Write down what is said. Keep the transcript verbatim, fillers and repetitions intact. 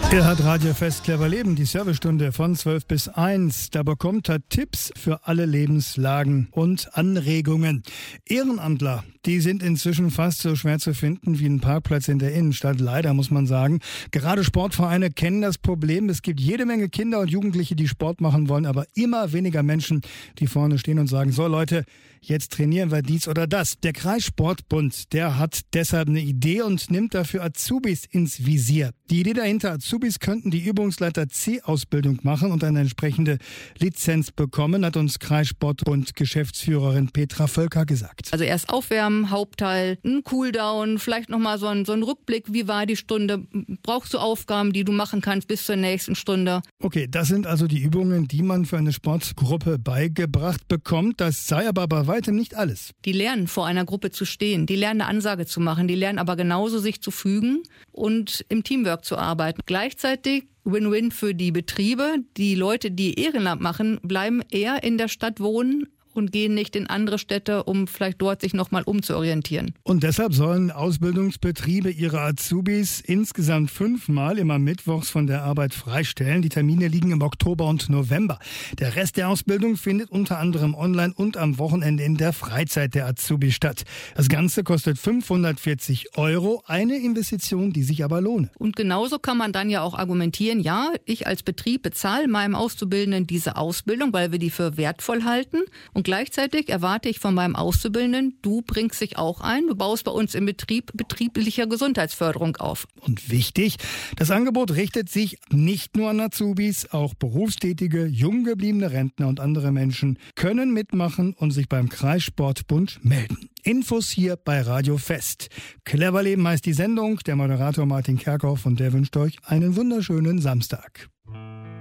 Er hat Radio Fest Clever Leben, die Servicestunde von zwölf bis eins. Da bekommt er Tipps für alle Lebenslagen und Anregungen. Ehrenamtler, die sind inzwischen fast so schwer zu finden wie ein Parkplatz in der Innenstadt. Leider muss man sagen. Gerade Sportvereine kennen das Problem. Es gibt jede Menge Kinder und Jugendliche, die Sport machen wollen, aber immer weniger Menschen, die vorne stehen und sagen, so Leute, jetzt trainieren wir dies oder das. Der Kreissportbund, der hat deshalb eine Idee und nimmt dafür Azubis ins Visier. Die Idee dahinter, Azubis könnten die Übungsleiter C-Ausbildung machen und eine entsprechende Lizenz bekommen, hat uns Kreissportbund-Geschäftsführerin Petra Völker gesagt. Also erst aufwärmen, Hauptteil, ein Cooldown, vielleicht nochmal so ein, so ein Rückblick, wie war die Stunde, brauchst du Aufgaben, die du machen kannst bis zur nächsten Stunde. Okay, das sind also die Übungen, die man für eine Sportgruppe beigebracht bekommt. Das sei aber bei weitem nicht alles. Die lernen, vor einer Gruppe zu stehen, die lernen eine Ansage zu machen, die lernen aber genauso sich zu fügen und im Teamwork zu arbeiten. Gleichzeitig Win-Win für die Betriebe. Die Leute, die Ehrenamt machen, bleiben eher in der Stadt wohnen und gehen nicht in andere Städte, um vielleicht dort sich nochmal umzuorientieren. Und deshalb sollen Ausbildungsbetriebe ihre Azubis insgesamt fünfmal immer mittwochs von der Arbeit freistellen. Die Termine liegen im Oktober und November. Der Rest der Ausbildung findet unter anderem online und am Wochenende in der Freizeit der Azubis statt. Das Ganze kostet fünfhundertvierzig Euro, eine Investition, die sich aber lohne. Und genauso kann man dann ja auch argumentieren, ja, ich als Betrieb bezahle meinem Auszubildenden diese Ausbildung, weil wir die für wertvoll halten. Und gleichzeitig erwarte ich von meinem Auszubildenden, du bringst dich auch ein, du baust bei uns im Betrieb betrieblicher Gesundheitsförderung auf. Und wichtig, das Angebot richtet sich nicht nur an Azubis, auch berufstätige, jung gebliebene Rentner und andere Menschen können mitmachen und sich beim Kreissportbund melden. Infos hier bei Radio Fest. Clever Leben heißt die Sendung, der Moderator Martin Kerkhoff und der wünscht euch einen wunderschönen Samstag.